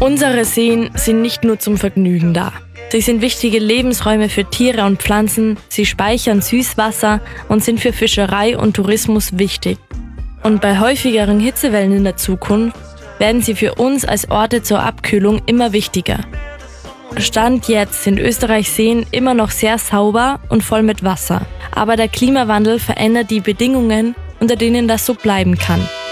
Unsere Seen sind nicht nur zum Vergnügen da. Sie sind wichtige Lebensräume für Tiere und Pflanzen, sie speichern Süßwasser und sind für Fischerei und Tourismus wichtig. Und bei häufigeren Hitzewellen in der Zukunft werden sie für uns als Orte zur Abkühlung immer wichtiger. Stand jetzt sind Österreichs Seen immer noch sehr sauber und voll mit Wasser. Aber der Klimawandel verändert die Bedingungen, unter denen das so bleiben kann.